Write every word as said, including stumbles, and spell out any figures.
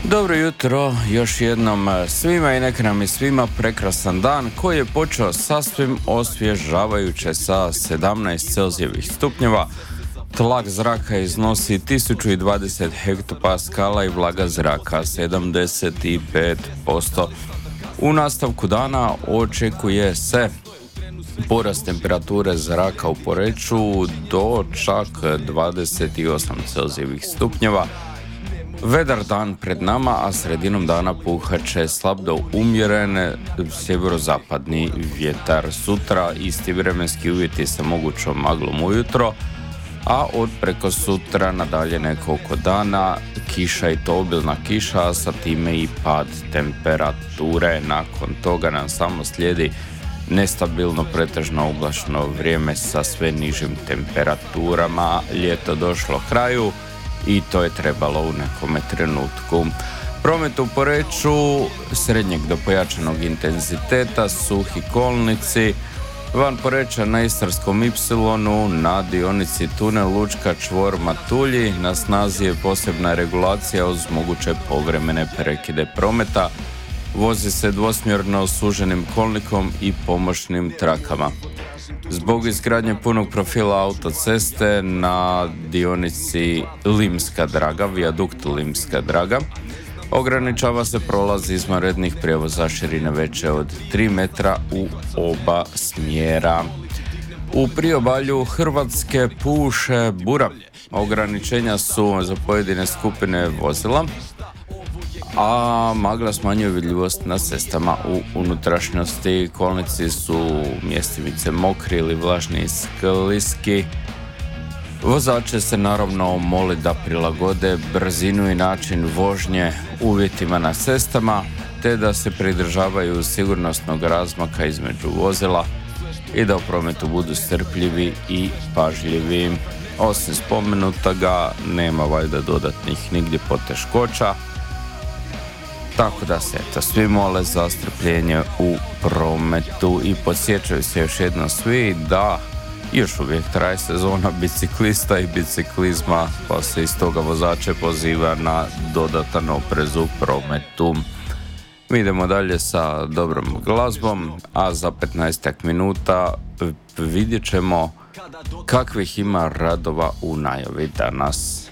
Dobro jutro još jednom svima i neka nam je svima prekrasan dan koji je počeo sasvim osvježavajuće sa sedamnaest Celzijevih stupnjeva. Tlak zraka iznosi tisuću dvadeset hektopaskala i vlaga zraka sedamdeset pet posto. U nastavku dana očekuje se porast temperature zraka u Poreču do čak dvadeset osam Celzijevih stupnjeva. Vedar dan pred nama, a sredinom dana puhat će slab do umjeren sjeverozapadni vjetar. Sutra isti vremenski uvjeti sa mogućom maglom ujutro, a od preko sutra nadalje nekoliko dana kiša i to obilna kiša, a sa time i pad temperature. Nakon toga nam samo slijedi nestabilno pretežno oblačno vrijeme sa sve nižim temperaturama. Ljeto došlo kraju i to je trebalo u nekome trenutku. Promet u Poreču srednjeg do pojačanog intenziteta, suhi kolnici. Van Poreča na Istarskom ipsilonu na dionici tunel Lučka čvor Matulji na snazi je posebna regulacija uz moguće povremene prekide prometa. Vozi se dvosmjerno suženim kolnikom i pomoćnim trakama. Zbog izgradnje punog profila autoceste na dionici Limska Draga, vijadukt Limska Draga, ograničava se prolaz izvanrednih prijevoza širine veće od tri metra u oba smjera. U priobalju Hrvatske puše bura. Ograničenja su za pojedine skupine vozila, a magla smanjuje vidljivost na cestama u unutrašnjosti. Kolnici su mjestimice mokri ili vlažni i skliski. Vozače se naravno moli da prilagode brzinu i način vožnje uvjetima na cestama, te da se pridržavaju sigurnosnog razmaka između vozila i da u prometu budu strpljivi i pažljivi. Osim spomenutoga, nema valjda dodatnih nigdje poteškoća, tako da se eto svi mole za strpljenje u prometu i podsjećaju se još jednom svi da još uvijek traje sezona biciklista i biciklizma, pa se iz toga vozače poziva na dodatan oprez u prometu. Mi idemo dalje sa dobrom glazbom, a za petnaestak minuta vidjet ćemo kakvih ima radova u najavi danas.